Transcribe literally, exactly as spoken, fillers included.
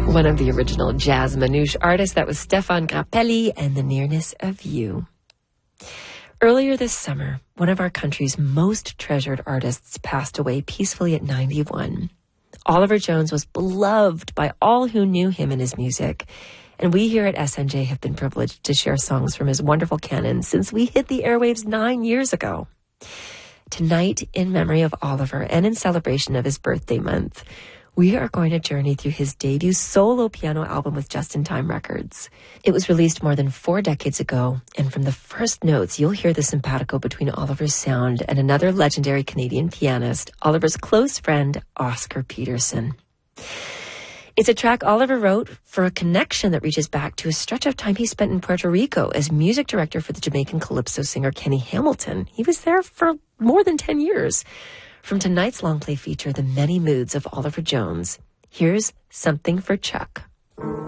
One of the original jazz manouche artists, that was Stefan Grappelli and The Nearness of You. Earlier this summer, one of our country's most treasured artists passed away peacefully at ninety-one. Oliver Jones was beloved by all who knew him and his music, and we here at S N J have been privileged to share songs from his wonderful canon since we hit the airwaves nine years ago. Tonight, in memory of Oliver and in celebration of his birthday month, we are going to journey through his debut solo piano album with Just in Time Records. It was released more than four decades ago, and from the first notes, you'll hear the simpatico between Oliver's sound and another legendary Canadian pianist, Oliver's close friend, Oscar Peterson. It's a track Oliver wrote for a connection that reaches back to a stretch of time he spent in Puerto Rico as music director for the Jamaican calypso singer Kenny Hamilton. He was there for more than ten years. From tonight's long play feature, The Many Moods of Oliver Jones, here's Something for Chuck.